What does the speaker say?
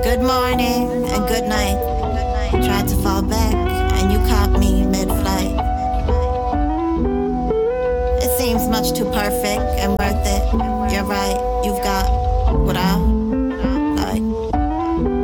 Good morning and good night. Tried to fall back and you caught me mid-flight. It seems much too perfect and worth it. You're